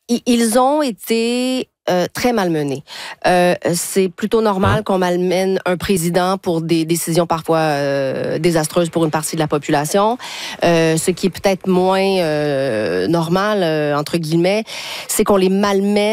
Ils ont été très malmenés. C'est plutôt normal qu'on malmène un président pour des décisions parfois désastreuses pour une partie de la population. Ce qui est peut-être moins normal, entre guillemets, c'est qu'on les malmène